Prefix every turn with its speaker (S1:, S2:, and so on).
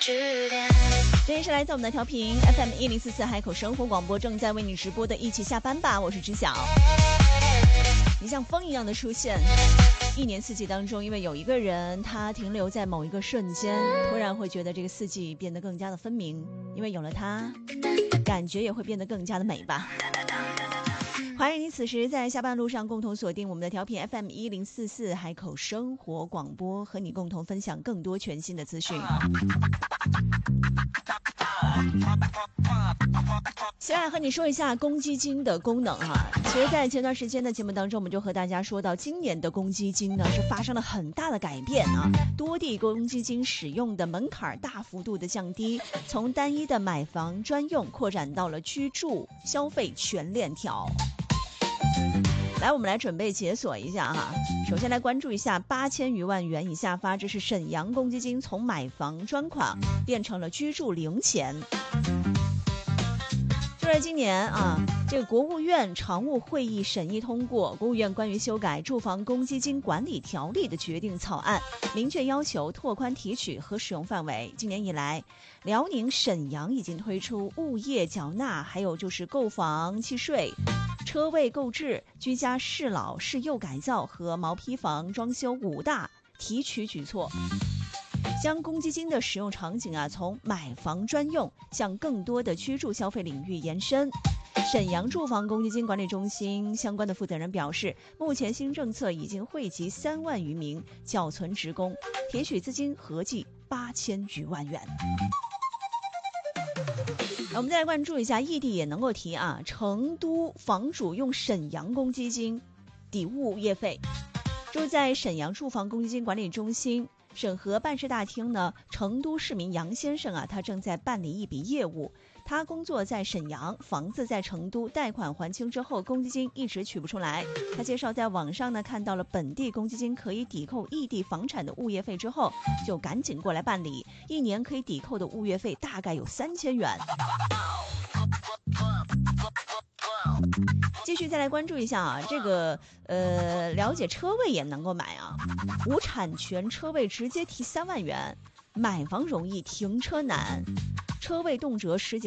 S1: 这里是来自我们的调频 FM1044海口生活广播，正在为你直播的一起下班吧，我是知晓。你像风一样的出现，一年四季当中，因为有一个人他停留在某一个瞬间，突然会觉得这个四季变得更加的分明，因为有了他，感觉也会变得更加的美吧。欢迎你此时在下班路上共同锁定我们的调频 FM1044海口生活广播，和你共同分享更多全新的资讯。先来和你说一下公积金的功能哈。其实在前段时间的节目当中，我们就和大家说到，今年的公积金呢是发生了很大的改变啊，多地公积金使用的门槛大幅度的降低，从单一的买房专用扩展到了居住消费全链条。来，我们来准备解锁一下哈。首先来关注一下8000余万元以下发，这是沈阳公积金从买房专款变成了居住零钱。就在今年啊，这个国务院常务会议审议通过国务院关于修改住房公积金管理条例的决定草案，明确要求拓宽提取和使用范围。今年以来，辽宁沈阳已经推出物业缴纳，还有就是购房契税、车位购置、居家适老适幼改造和毛坯房装修5大提取举措，将公积金的使用场景从买房专用向更多的居住消费领域延伸。沈阳住房公积金管理中心相关的负责人表示，目前新政策已经惠及3万余名缴存职工，提取资金合计8000余万元。我们再来关注一下，异地也能够提啊，成都房主用沈阳公积金抵物业费。住在沈阳住房公积金管理中心审核办事大厅呢，成都市民杨先生他正在办理一笔业务。他工作在沈阳，房子在成都，贷款还清之后，公积金一直取不出来。他介绍，在网上呢看到了本地公积金可以抵扣异地房产的物业费之后，就赶紧过来办理，一年可以抵扣的物业费大概有3000元。继续再来关注一下这个了解车位也能够买啊，无产权车位直接提3万元，买房容易停车难，车位动辄19